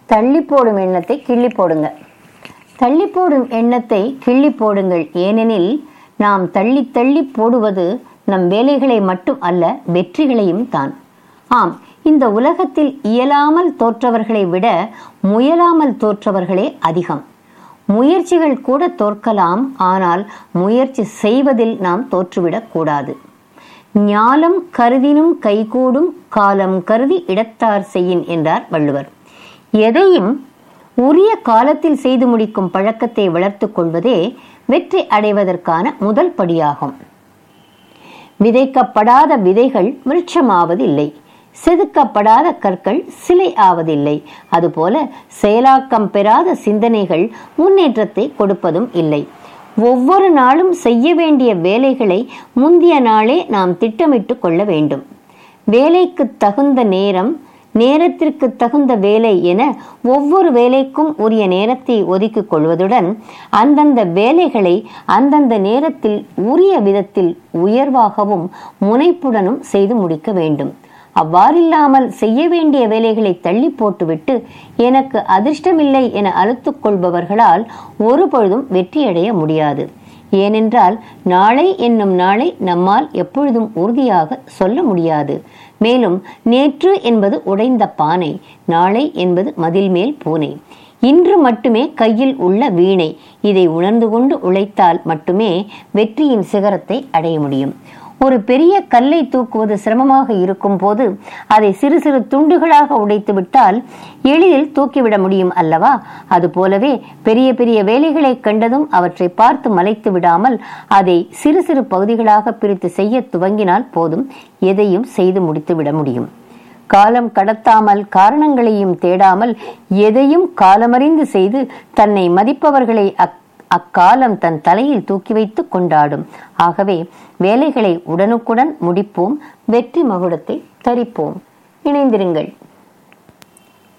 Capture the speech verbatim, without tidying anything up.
தள்ளி போடும் எண்ணத்தை கிள்ளி போடுங்க. தள்ளி போடும் எண்ணத்தை கிள்ளி போடுங்கள். ஏனெனில் நாம் தள்ளி தள்ளி போடுவது நம் வேலைகளை மட்டும் அல்ல, வெற்றிகளையும் தான். ஆம், இந்த உலகத்தில் இயலாமல் தோற்றவர்களை விட முயலாமல் தோற்றவர்களே அதிகம். முயற்சிகள் கூட தோற்கலாம், ஆனால் முயற்சி செய்வதில் நாம் தோற்றுவிடக் கூடாது. ஞாலம் கருதினும் கைகூடும், காலம் கருதி இடத்தார் செய்யின் என்றார் வள்ளுவர். எதையும் உரிய காலத்தில் செய்து முடிக்கும் பழக்கத்தை வளர்த்து கொள்வதே வெற்றி அடைவதற்கான முதல் படியாகும். விதைக்கப்படாத விதைகள் விருட்சமாவதில்லை, செதுக்கப்படாத கற்கள் சிலை ஆவதில்லை. அதுபோல செயலாக்கம் பெறாத சிந்தனைகள் முன்னேற்றத்தை கொடுப்பதும் இல்லை. ஒவ்வொரு நாளும் செய்ய வேண்டிய வேலைகளை முந்திய நாளே நாம் திட்டமிட்டு கொள்ள வேண்டும். வேலைக்கு தகுந்த நேரம், நேரத்திற்கு தகுந்த வேலை என ஒவ்வொரு வேலைக்கும் உரிய நேரத்தை ஒதுக்கிக் கொள்வதுடன் அந்தந்த வேலைகளை அந்தந்த நேரத்தில் உரிய விதத்தில் உயர்வாகவும் முனைப்புடனும் செய்து முடிக்க வேண்டும். அவ்வாறில்லாமல் செய்ய வேண்டிய வேலைகளை தள்ளி போட்டுவிட்டு எனக்கு அதிர்ஷ்டமில்லை என அழுத்துக் கொள்பவர்களால் ஒரு பொழுதும் வெற்றியடைய முடியாது. ஏனென்றால் நாளை என்னும் நாளை நம்மால் எப்பொழுதும் உறுதியாக சொல்ல முடியாது. மேலும் நேற்று என்பது உடைந்த பானை, நாளை என்பது மதில் மேல் பூனை. இன்று மட்டுமே கையில் உள்ள வீணை. இதை உணர்ந்து கொண்டு உழைத்தால் மட்டுமே வெற்றியின் சிகரத்தை அடைய முடியும். ஒரு பெரிய கல்லை தூக்குவது சிரமமாக இருக்கும் போது அதை சிறு சிறு துண்டுகளாக உடைத்து விட்டால் எளிதில் தூக்கிவிட முடியும் அல்லவா? அதுபோலவே பெரிய பெரிய வேலைகளை கண்டதும் அவற்றை பார்த்து மலைத்து விடாமல் அதை சிறு சிறு பகுதிகளாக பிரித்து செய்ய துவங்கினால் போதும், எதையும் செய்து முடித்து விட முடியும். காலம் கடத்தாமல் காரணங்களையும் தேடாமல் எதையும் காலமறிந்து செய்து தன்னை மதிப்பவர்களை அக் அக்காலம் தன் தலையில் தூக்கி வைத்து கொண்டாடும். ஆகவே வேலைகளை உடனுக்குடன் முடிப்போம், வெற்றி மகுடத்தை தரிப்போம். இணைந்திருங்கள்.